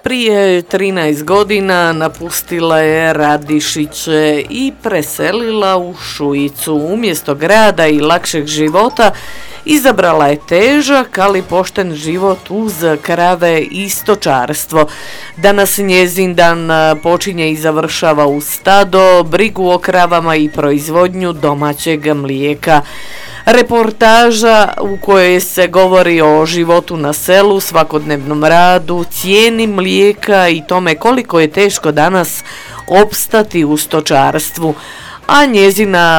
Prije 13 godina napustila je Radišiće i preselila u Šuicu. Umjesto grada i lakšeg života izabrala je težak, ali pošten život uz krave i stočarstvo. Danas njezin dan počinje i završava uz stado, brigu o kravama i proizvodnju domaćeg mlijeka. Reportaža u kojoj se govori o životu na selu, svakodnevnom radu, cijeni mlijeka i tome koliko je teško danas opstati u stočarstvu. A njezina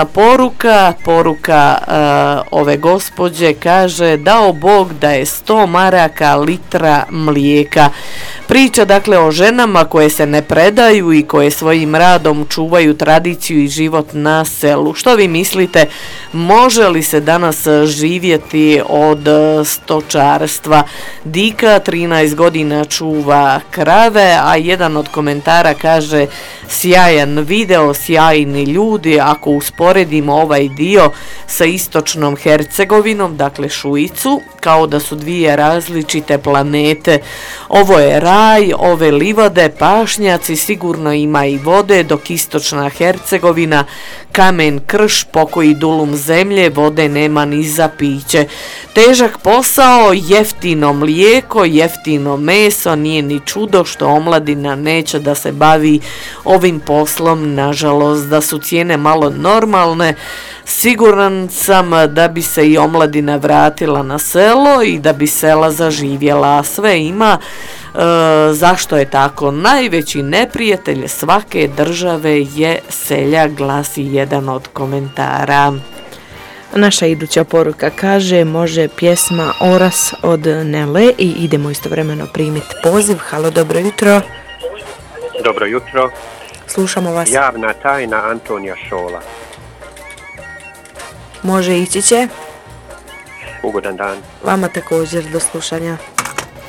poruka ove gospođe kaže: dao Bog da je 100 maraka litra mlijeka. Priča dakle o ženama koje se ne predaju i koje svojim radom čuvaju tradiciju i život na selu. Što vi mislite, može li se danas živjeti od stočarstva? Dika 13 godina čuva krave, a jedan od komentara kaže: sjajan video, sjajni ljudi. Ako usporedimo ovaj dio sa istočnom Hercegovinom, dakle Šuicu, kao da su dvije različite planete. Ovo je raj, ove livade, pašnjaci, sigurno ima i vode, dok istočna Hercegovina kamen, krš, pokoji dulum zemlje, vode nema ni za piće. Težak posao, jeftino mlijeko, jeftino meso, nije ni čudo što omladina neće da se bavi ovim poslom. Nažalost, da su cijene malo normalne, siguran sam da bi se i omladina vratila na selo i da bi sela zaživjela. Sve ima. Zašto je tako? Najveći neprijatelj svake države je seljak, glasi jedan od komentara. Naša iduća poruka kaže: može pjesma Oras od Nele, i idemo istovremeno primiti poziv. Halo, dobro jutro. Dobro jutro. Slušamo vas. Javna tajna Antonija Šola. Može, ići će. Ugodan dan. Vama također, do slušanja.